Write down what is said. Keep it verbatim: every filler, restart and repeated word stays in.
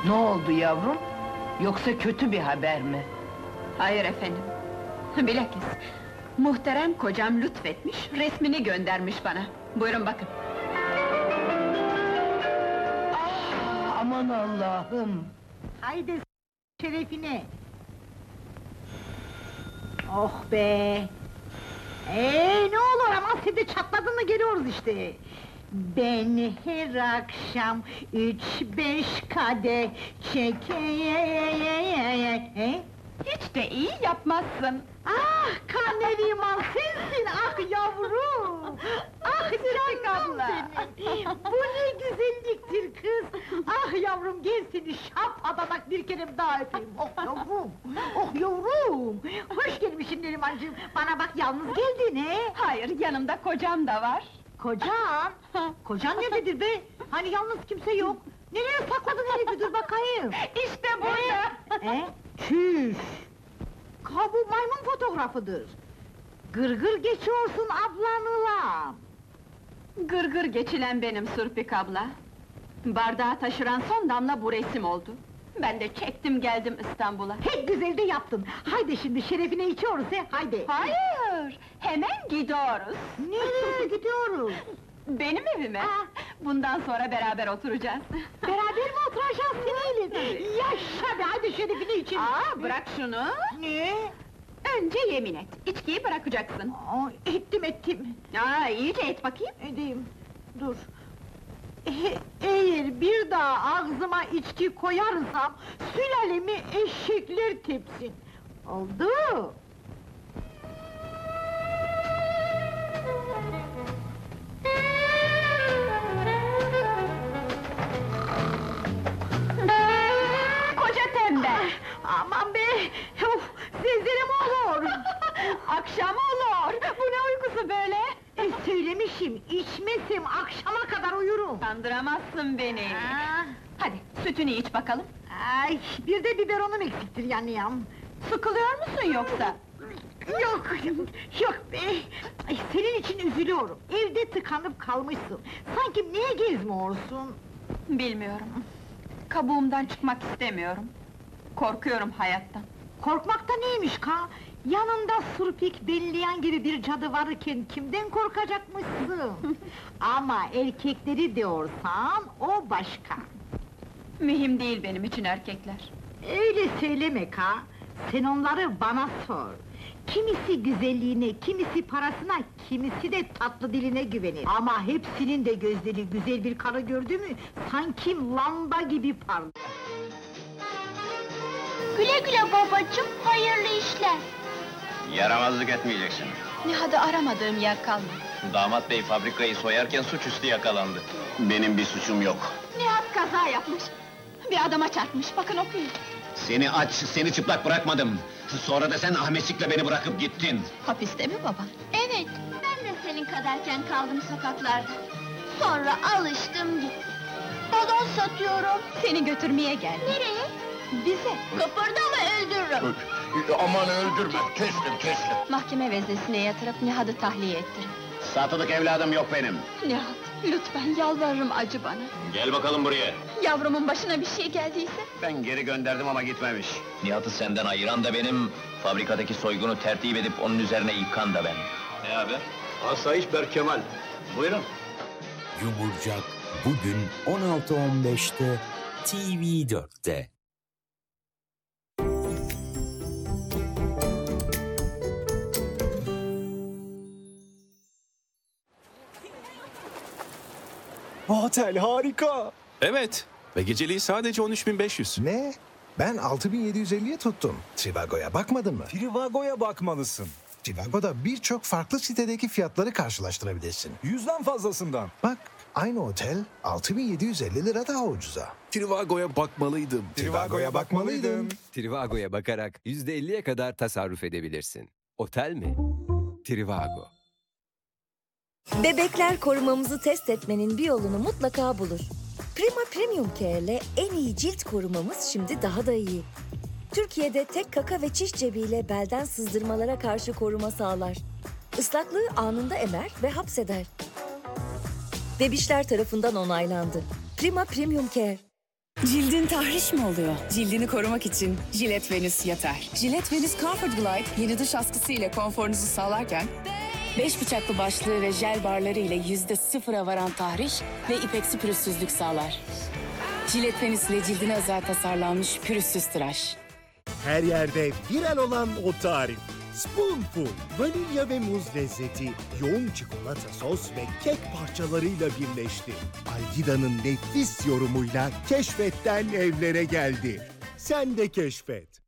Ne oldu yavrum? Yoksa kötü bir haber mi? Hayır efendim. Bilakis, muhterem kocam lütfetmiş, resmini göndermiş bana. Buyurun bakın. Ah, aman Allah'ım! Haydi şerefine! Oh be! Ee, ne olur ama siz de çatladın mı geliyoruz işte! Ben her akşam üç beş kadeh çekeyim. Hiç de iyi yapmazsın. Ah Kaneriman sensin, ah yavrum! Ah canım abla! benim! Bu ne güzelliktir kız! Ah yavrum gel seni şapadanak bir kere daha öpeyim! Oh yavrum! Oh yavrum! Hoş gelmişsin Nerimancığım! Bana bak yalnız geldin he! Hayır, yanımda kocam da var. Kocan? Kocan nerededir be? Hani yalnız kimse yok! Nereye sakladın herifi, dur bakayım! İşte burada! He? Çüş! Ha bu maymun fotoğrafıdır! Gırgır geçiyorsun ablanıla! Gırgır geçilen benim Surpik abla. Bardağı taşıran son damla bu resim oldu. Ben de çektim geldim İstanbul'a. Pek güzel de yaptın! Haydi şimdi şerefine içiyoruz he, haydi! Hayır, hemen gidiyoruz. Nereye gidiyoruz? Benim evime. Aa! Bundan sonra beraber oturacağız. Beraber mi oturacağız seninle? Yaşa be, hadi şerefine içelim! Aa, bırak şunu! Ne? Önce yemin et, içkiyi bırakacaksın. Aa, ettim ettim! Aa, iyice et bakayım. Edeyim, dur! E- eğer bir daha ağzıma içki koyarsam, sülalemi eşekler tepsin! Oldu! Koca tembel! Aman be! Uf, sizlere mi olur? Akşam olur! Bu ne uykusu böyle? E, söylemişim, içmesem akşama kadar uyurum! Kandıramazsın beni! Aa, Hadi, sütünü iç bakalım. ay, bir de biberonum eksiktir yanıyam! Sıkılıyor musun yoksa? Yok, yok be! Ay, senin için üzülüyorum, evde tıkanıp kalmışsın! Sanki niye gezmiyorsun? Bilmiyorum. Kabuğumdan çıkmak istemiyorum. Korkuyorum hayattan. Korkmak da neymiş ka? Yanında surpik belleyen gibi bir cadı varken kimden korkacakmışsın? Ama erkekleri diyorsan, o başka! Mühim değil benim için erkekler. Öyle söyleme ka! Sen onları bana sor! Kimisi güzelliğine, kimisi parasına, kimisi de tatlı diline güvenir. Ama hepsinin de gözleri güzel bir karı gördü mü, sanki lamba gibi parlar. Güle güle babacığım, hayırlı işler. Yaramazlık etmeyeceksin. Nihat'ı aramadığım yer kalmadı. Damat bey fabrikayı soyarken suçüstü yakalandı. Benim bir suçum yok. Nihat kaza yapmış. Bir adama çarpmış, bakın okuyun. Seni aç, seni çıplak bırakmadım. Sonra da sen Ahmetçik'le beni bırakıp gittin. Hapiste mi baba? Evet, ben de senin kadarken kaldım sokaklarda. Sonra alıştım gittim. Balon satıyorum. Seni götürmeye geldim. Nereye? Bize. Kıpırdama öldürürüm. Aman öldürme, kestim kestim. Mahkeme veznesine yatırıp Nihat'ı tahliye ettirin. Satılık evladım yok benim. Nihat, lütfen yalvarırım acı bana. Gel bakalım buraya. Yavrumun başına bir şey geldiyse? Ben geri gönderdim ama gitmemiş. Nihat'ı senden ayıran da benim, fabrikadaki soygunu tertip edip onun üzerine yıkan da ben. Ne haber? Asayiş Berkemal. Buyurun. Yumurcak bugün on altı on beşte T V dörtte. Otel harika! Evet ve geceliği sadece on üç bin beş yüz. Ne? Ben altı bin yedi yüz elliye tuttum. Trivago'ya bakmadın mı? Trivago'ya bakmalısın. Trivago'da birçok farklı sitedeki fiyatları karşılaştırabilirsin. Yüzden fazlasından. Bak, aynı otel altı bin yedi yüz elli lira daha ucuza. Trivago'ya bakmalıydım. Trivago'ya bakmalıydın. Trivago'ya bakarak yüzde elliye kadar tasarruf edebilirsin. Otel mi? Trivago. Bebekler korumamızı test etmenin bir yolunu mutlaka bulur. Prima Premium Care ile en iyi cilt korumamız şimdi daha da iyi. Türkiye'de tek kaka ve çiş cebiyle belden sızdırmalara karşı koruma sağlar. Islaklığı anında emer ve hapseder. Bebişler tarafından onaylandı. Prima Premium Care. Cildin tahriş mi oluyor? Cildini korumak için Gillette Venus yeter. Gillette Venus Comfort Glide yeni duş askısı ile konforunuzu sağlarken beş bıçaklı başlığı ve jel barları ile yüzde sıfıra varan tahriş ve ipeksi pürüzsüzlük sağlar. Gillette Venus ile cildine özel tasarlanmış pürüzsüz tıraş. Her yerde viral olan o tarif. Spoonful, vanilya ve muz lezzeti, yoğun çikolata sos ve kek parçalarıyla birleşti. Algida'nın nefis yorumuyla keşfetten evlere geldi. Sen de keşfet.